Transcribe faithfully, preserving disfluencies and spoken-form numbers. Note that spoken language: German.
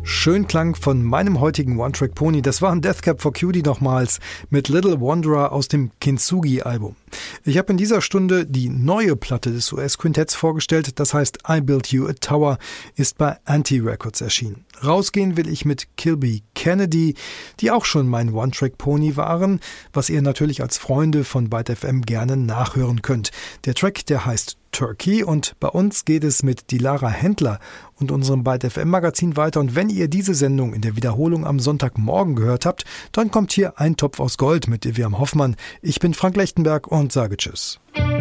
Schönklang von meinem heutigen One-Track-Pony, das war ein Death Cab for Cutie nochmals mit Little Wanderer aus dem Kintsugi-Album. Ich habe in dieser Stunde die neue Platte des U S-Quintetts vorgestellt, das heißt I Built You a Tower, ist bei Anti-Records erschienen. Rausgehen will ich mit Kilby Kennedy, die auch schon mein One-Track-Pony waren, was ihr natürlich als Freunde von Byte F M gerne nachhören könnt. Der Track, der heißt Turkey, und bei uns geht es mit Dilara Händler und unserem Byte F M-Magazin weiter. Und wenn ihr diese Sendung in der Wiederholung am Sonntagmorgen gehört habt, dann kommt hier ein Topf aus Gold mit Eviam Hoffmann. Ich bin Frank Lechtenberg und sage Tschüss.